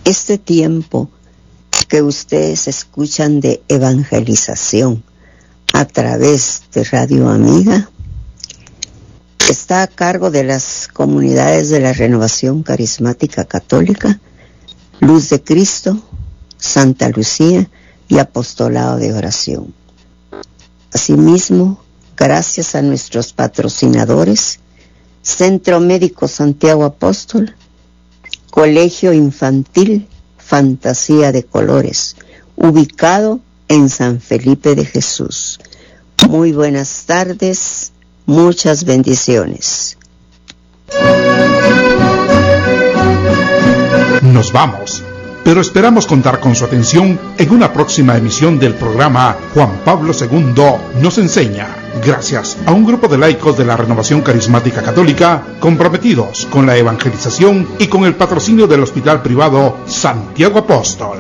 Este tiempo que ustedes escuchan de evangelización a través de Radio Amiga está a cargo de las comunidades de la Renovación Carismática Católica, Luz de Cristo, Santa Lucía y Apostolado de Oración. Asimismo, gracias a nuestros patrocinadores, Centro Médico Santiago Apóstol, Colegio Infantil Fantasía de Colores, ubicado en San Felipe de Jesús. Muy buenas tardes, muchas bendiciones. Nos vamos, pero esperamos contar con su atención en una próxima emisión del programa Juan Pablo II nos enseña, gracias a un grupo de laicos de la Renovación Carismática Católica comprometidos con la evangelización y con el patrocinio del Hospital Privado Santiago Apóstol.